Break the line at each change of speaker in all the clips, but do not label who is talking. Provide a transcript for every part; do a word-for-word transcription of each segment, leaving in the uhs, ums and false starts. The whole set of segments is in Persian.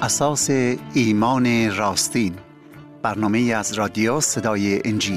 اساس ایمان راستین، برنامه از رادیو صدای انجیل.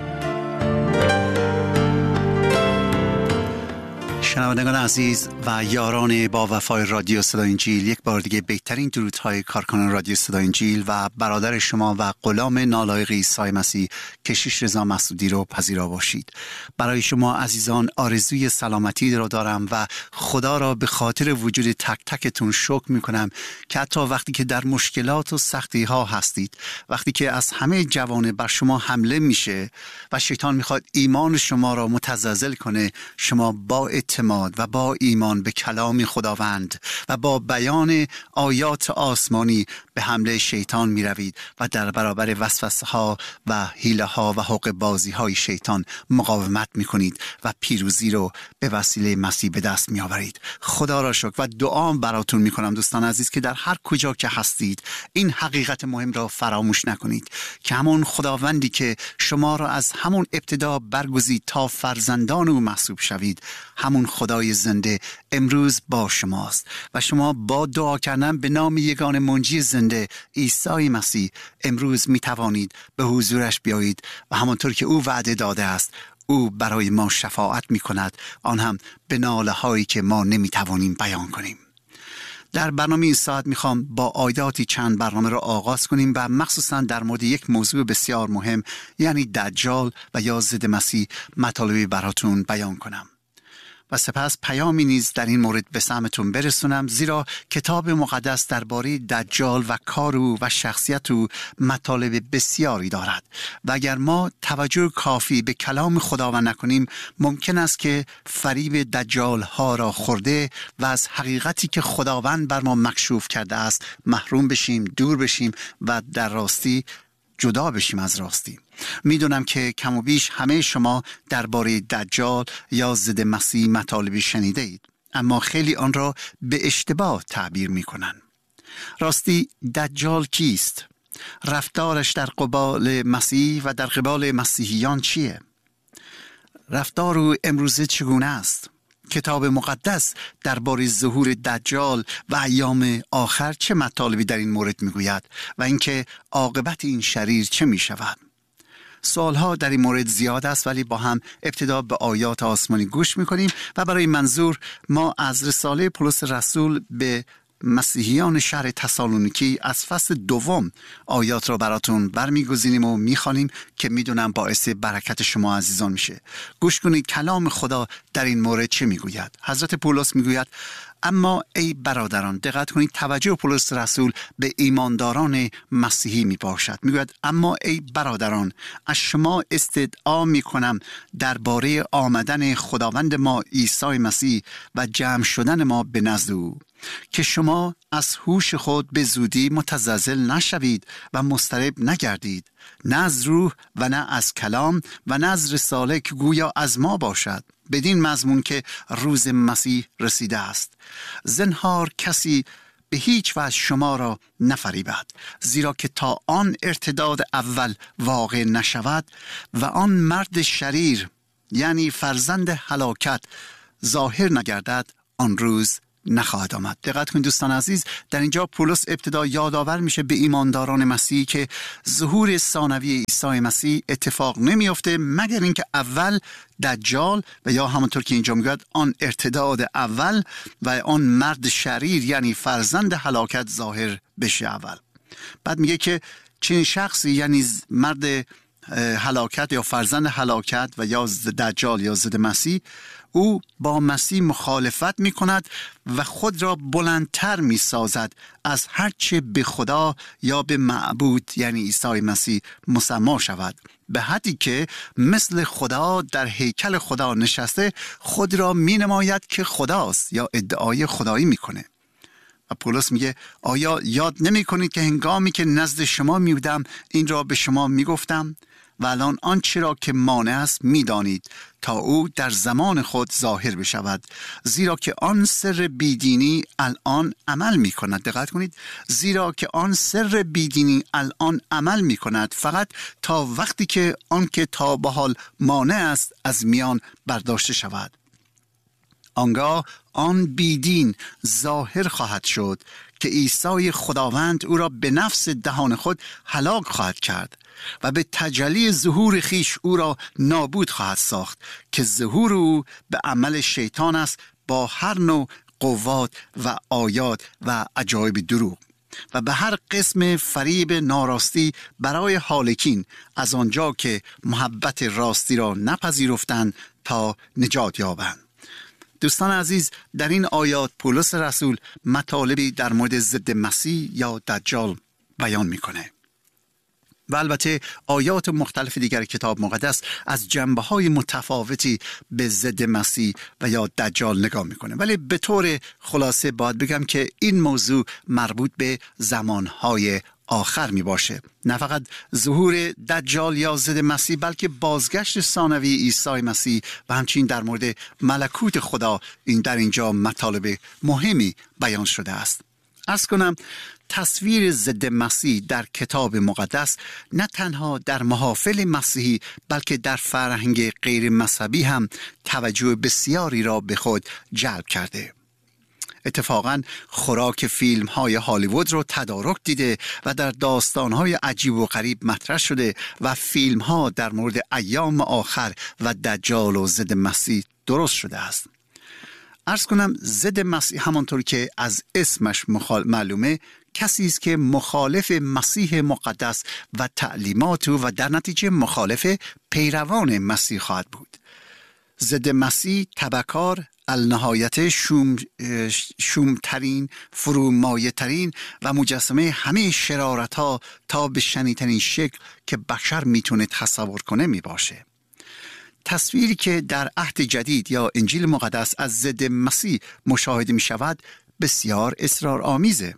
شنوندگان عزیز و یاران با وفای رادیو صدای انجیل، یک بار دیگه بهترین درودهای کارکنان رادیو صدای انجیل و برادر شما و غلام نالایق عیسی مسیح کشیش رضا مسعودی رو پذیرا باشید. برای شما عزیزان آرزوی سلامتی رو دارم و خدا را به خاطر وجود تک تکتون شکر میکنم که حتی وقتی که در مشکلات و سختی ها هستید، وقتی که از همه جوانب بر شما حمله میشه و شیطان میخواد ایمان شما را متزلزل کنه، شما با اعتماد و با ایمان به کلام خداوند و با بیان آیات آسمانی به حمله شیطان می روید و در برابر وسوسه ها و حیله ها و حق بازی های شیطان مقاومت می کنید و پیروزی رو به وسیله مسیح به دست می آورید. خدا را شکر و دعا براتون می کنم دوستان عزیز که در هر کجا که هستید این حقیقت مهم را فراموش نکنید که همون خداوندی که شما را از همون ابتدا برگزید تا فرزندان او محسوب شوید، همون خدای زنده امروز با شماست و شما با دعا کردن به نام یگان منجی زنده عیسی مسیح امروز می توانید به حضورش بیایید و همانطور که او وعده داده است او برای ما شفاعت می کند، آن هم به ناله هایی که ما نمی توانیم بیان کنیم. در برنامه این ساعت میخوام با آیاتی چند برنامه را آغاز کنیم و مخصوصا در مورد یک موضوع بسیار مهم، یعنی دجال و یا ضد مسیح مطالبی براتون بیان کنم و سپس پیامی نیز در این مورد به سمعتون برسونم، زیرا کتاب مقدس درباره دجال و کار او و شخصیت او مطالب بسیاری دارد و اگر ما توجه کافی به کلام خداوند نکنیم ممکن است که فریب دجال ها را خورده و از حقیقتی که خداوند بر ما مکشوف کرده است محروم بشیم، دور بشیم و در راستی جدا بشیم از راستی. میدونم که کم و بیش همه شما درباره دجال یا ضد مسیح مطالبی شنیده اید، اما خیلی آن را به اشتباه تعبیر میکنن. راستی دجال کیست؟ رفتارش در قبال مسیح و در قبال مسیحیان چیه؟ رفتار او امروزه چگونه است؟ کتاب مقدس درباره ظهور دجال و ایام آخر چه مطالبی در این مورد میگوید و اینکه عاقبت این شریر چه میشود؟ سوالها در این مورد زیاد است، ولی با هم ابتدا به آیات آسمانی گوش میکنیم و برای منظور ما از رساله پولس رسول به مسیحیان شهر تسالونیکی از فصل دوم آیات را براتون برمیگزینیم و میخوانیم که میدونم باعث برکت شما عزیزان میشه. گوش کنید کلام خدا در این مورد چه میگوید. حضرت پولس میگوید: اما ای برادران، دقت کنید توجه پولس رسول به ایمانداران مسیحی می باشد. می گوید اما ای برادران، از شما استدعا می کنم درباره آمدن خداوند ما عیسی مسیح و جمع شدن ما به نزد او که شما از هوش خود به زودی متزلزل نشوید و مضطرب نگردید، نه از روح و نه از کلام و نه از رساله که گویا از ما باشد، بدین مضمون که روز مسیح رسیده است. زنهار کسی به هیچ وجه شما را نفریبد، زیرا که تا آن ارتداد اول واقع نشود و آن مرد شریر یعنی فرزند هلاکت ظاهر نگردد، آن روز نخواهد آمد. دقت کنید دوستان عزیز، در اینجا پولس ابتدا یادآور میشه به ایمانداران مسیح که ظهور ثانوی عیسی مسیح اتفاق نمیفته مگر اینکه اول دجال و یا همونطور که اینجا میگوید آن ارتداد اول و آن مرد شریر یعنی فرزند هلاکت ظاهر بشه اول. بعد میگه که چنین شخصی یعنی مرد هلاکت یا فرزند هلاکت و یا دجال یا ضد مسیح، او با مسیح مخالفت می کند و خود را بلندتر می سازد از هرچه به خدا یا به معبود یعنی عیسی مسیح مسما شود، به حدی که مثل خدا در هیکل خدا نشسته خود را می نماید که خداست یا ادعای خدایی می کنه. و پولس میگه آیا یاد نمی کنید که هنگامی که نزد شما می بودم این را به شما می گفتم و الان آنچه را که مانع است می دانید تا او در زمان خود ظاهر بشود، زیرا که آن سر بیدینی الان عمل می کند. دقت کنید، زیرا که آن سر بیدینی الان عمل می کند فقط تا وقتی که آن که تا به حال مانع است از میان برداشته شود. آنگاه آن بیدین ظاهر خواهد شد که عیسی خداوند او را به نفس دهان خود هلاک خواهد کرد و به تجلی ظهور خیش او را نابود خواهد ساخت که ظهور او به عمل شیطان است با هر نوع قوات و آیات و عجایب دروغ و به هر قسم فریب ناراستی برای هالکین، از آنجا که محبت راستی را نپذیرفتند تا نجات یابند. دوستان عزیز، در این آیات پولس رسول مطالبی در مورد ضد مسیح یا دجال بیان میکنه و البته آیات مختلف دیگر کتاب مقدس از جنبه‌های متفاوتی به ضد مسیح و یا دجال نگاه میکنه، ولی به طور خلاصه باید بگم که این موضوع مربوط به زمانهای آخر می باشه. نه فقط ظهور دجال یا ضد مسیح، بلکه بازگشت ثانوی عیسی مسیح و همچنین در مورد ملکوت خدا این در اینجا مطالب مهمی بیان شده است. عرض کنم تصویر ضد مسیح در کتاب مقدس نه تنها در محافل مسیحی بلکه در فرهنگ غیر مذهبی هم توجه بسیاری را به خود جلب کرده. اتفاقاً خوراک فیلم های هالیوود رو تدارک دیده و در داستان های عجیب و غریب مطرح شده و فیلم ها در مورد ایام آخر و دجال و ضد مسیح درست شده است. عرض کنم ضد مسیح همانطور که از اسمش مخال... معلومه کسی است که مخالف مسیح مقدس و تعلیمات او و در نتیجه مخالف پیروان مسیح خواهد بود. ضد مسیح تبهکار، النهایت شوم شومترین، فرومایه ترین و مجسمه همه شرارت ها تا به شنیدترین شکل که بشر میتونه تصور کنه می باشه. تصویری که در عهد جدید یا انجیل مقدس از ضد مسیح مشاهده می شود بسیار اصرارآمیزه.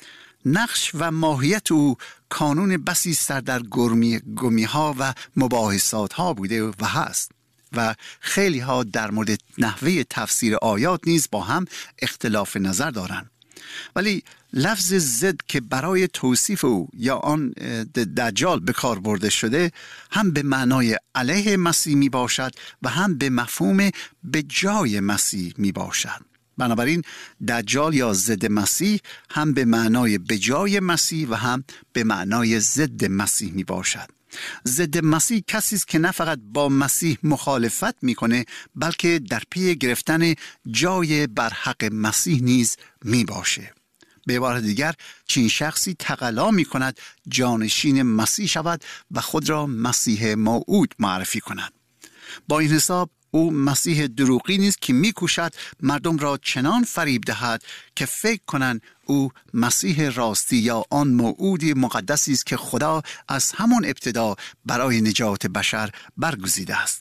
نقش و ماهیت او کانون بسی سر در گرمی گمی ها و مباحثات ها بوده و هست و خیلی ها در مورد نحوه تفسیر آیات نیز با هم اختلاف نظر دارند. ولی لفظ ضد که برای توصیف او یا آن دجال به کار برده شده هم به معنای علیه مسیح می باشد و هم به مفهوم به جای مسیح می باشد. بنابراین دجال یا ضد مسیح هم به معنای به جای مسیح و هم به معنای ضد مسیح می باشد. ضد مسیح کسی است که نه فقط با مسیح مخالفت میکنه بلکه در پی گرفتن جای بر حق مسیح نیز می باشه. به عبارت دیگر چنین شخصی تقلا می کند جانشین مسیح شود و خود را مسیح موعود معرفی کند. با این حساب او مسیح دروغی نیست که میکوشد مردم را چنان فریب دهد که فکر کنند او مسیح راستی یا آن موعود مقدسی است که خدا از همان ابتدا برای نجات بشر برگزیده است.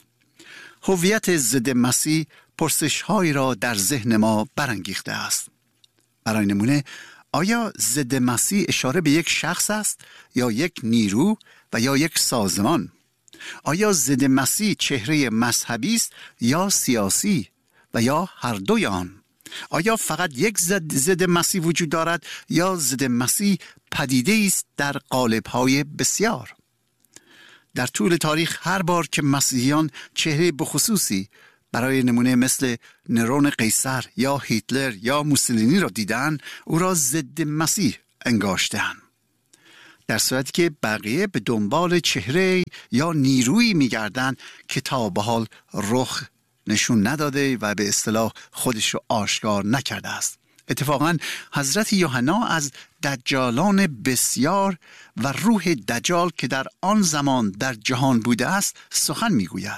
هویت ضد مسیح پرسش‌هایی را در ذهن ما برانگیخته است. برای نمونه، آیا ضد مسیح اشاره به یک شخص است یا یک نیرو و یا یک سازمان؟ آیا ضد مسیح چهره مذهبی است یا سیاسی و یا هر دوی آن؟ آیا فقط یک ضد ضد مسیح وجود دارد یا ضد مسیح پدیده است در قالب‌های بسیار؟ در طول تاریخ هر بار که مسیحیان چهره بخصوصی برای نمونه مثل نرون قیصر یا هیتلر یا موسولینی را دیدن، او را ضد مسیح انگاشتند، در صورتی که بقیه به دنبال چهره یا نیرویی می‌گردند که تا به حال رخ نشون نداده و به اصطلاح خودش رو آشکار نکرده است. اتفاقاً حضرت یوحنا از دجالان بسیار و روح دجال که در آن زمان در جهان بوده است سخن میگوید.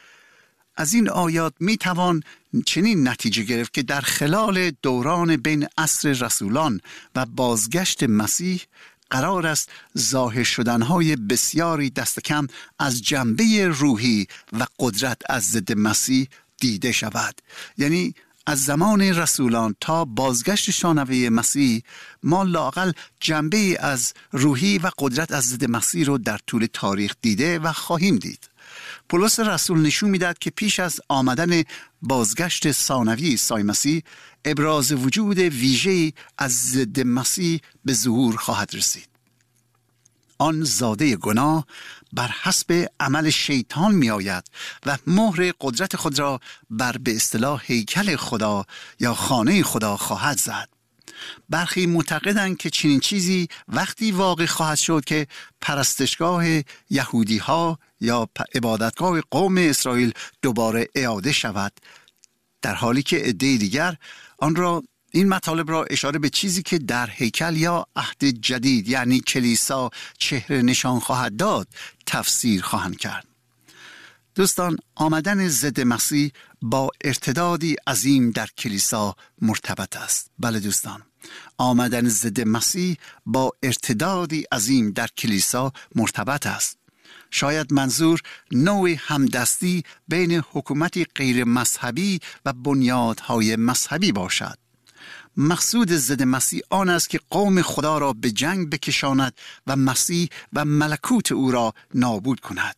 از این آیات میتوان چنین نتیجه گرفت که در خلال دوران بین عصر رسولان و بازگشت مسیح قرار است ظاهر شدنهای بسیاری دست کم از جنبه روحی و قدرت از ضد مسیح دیده شود. یعنی از زمان رسولان تا بازگشت ثانوی مسیح ما لااقل جنبه از روحی و قدرت از ضد مسیح رو در طول تاریخ دیده و خواهیم دید. پولس رسول نشون میداد که پیش از آمدن بازگشت ثانوی عیسی مسیح ابراز وجود ویژه‌ای از ضد مسیح به ظهور خواهد رسید. آن زاده گناه بر حسب عمل شیطان می آید و مهر قدرت خود را بر به اصطلاح هیکل خدا یا خانه خدا خواهد زد. برخی معتقدند که چنین چیزی وقتی واقع خواهد شد که پرستشگاه یهودی ها یا عبادتگاه قوم اسرائیل دوباره اعاده شود، در حالی که عده دیگر آن را این مطالب را اشاره به چیزی که در هیکل یا عهد جدید یعنی کلیسا چهره نشان خواهد داد تفسیر خواهند کرد. دوستان، آمدن ضد مسیح با ارتدادی عظیم در کلیسا مرتبط است. بله دوستان، آمدن ضد مسیح با ارتدادی عظیم در کلیسا مرتبط است. شاید منظور نوع همدستی بین حکومتی غیر مذهبی و بنیادهای مذهبی باشد. مقصود ضد مسیح آن است که قوم خدا را به جنگ بکشاند و مسیح و ملکوت او را نابود کند.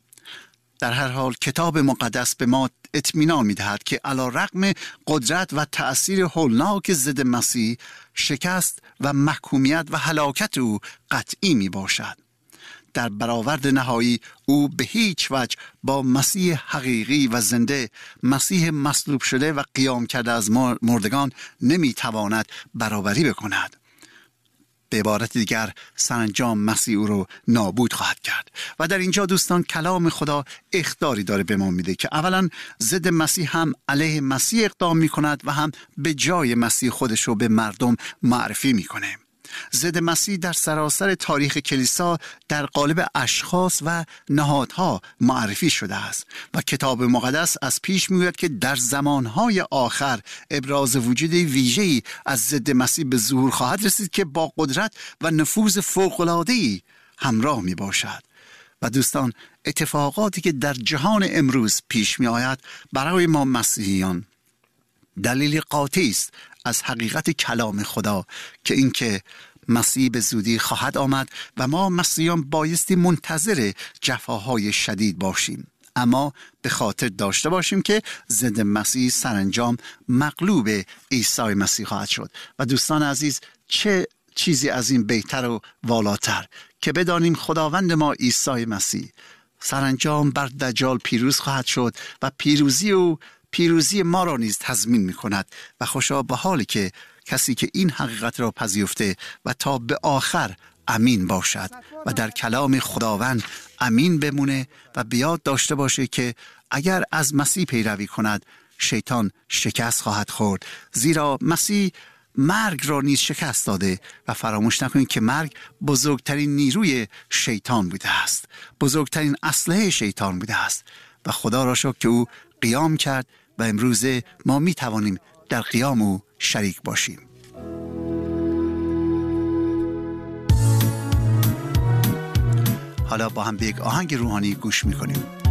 در هر حال کتاب مقدس به ما اطمینان می‌دهد که علی رغم قدرت و تأثیر هولناک ضد مسیح، شکست و محکومیت و هلاکت او قطعی می باشد. در برآورد نهایی او به هیچ وجه با مسیح حقیقی و زنده، مسیح مصلوب شده و قیام کرده از مردگان نمیتواند برابری بکند. به عبارت دیگر سرانجام مسیح او رو نابود خواهد کرد. و در اینجا دوستان کلام خدا اخطاری داره به ما میده که اولا ضد مسیح هم علیه مسیح اقدام میکند و هم به جای مسیح خودش رو به مردم معرفی میکنه. ضد مسیح در سراسر تاریخ کلیسا در قالب اشخاص و نهادها معرفی شده است و کتاب مقدس از پیش میگوید که در زمانهای آخر ابراز وجود ویژه‌ای از ضد مسیح به ظهور خواهد رسید که با قدرت و نفوذ فوق‌العاده‌ای همراه می باشد. و دوستان، اتفاقاتی که در جهان امروز پیش می آید برای ما مسیحیان دلیل قاطعی است از حقیقت کلام خدا که اینکه مسیح به زودی خواهد آمد و ما مسیحیان بایستی منتظر جفاهای شدید باشیم. اما به خاطر داشته باشیم که ضد مسیح سرانجام مغلوب عیسی مسیح خواهد شد. و دوستان عزیز، چه چیزی از این بهتر و والاتر که بدانیم خداوند ما عیسی مسیح سرانجام بر دجال پیروز خواهد شد و پیروزی او پیروزی ما را نیز تضمین می کند. و خوشا به حالی که کسی که این حقیقت را پذیرفته و تا به آخر امین باشد و در کلام خداوند امین بمونه و بیاد داشته باشه که اگر از مسیح پیروی کند شیطان شکست خواهد خورد، زیرا مسیح مرگ را نیز شکست داده. و فراموش نکنید که مرگ بزرگترین نیروی شیطان بوده است، بزرگترین اسلحه شیطان بوده است. و خدا را شکر که او قیام کرد و امروزه ما می توانیم در قیام او شریک باشیم. حالا با هم به یک آهنگ روحانی گوش می کنیم.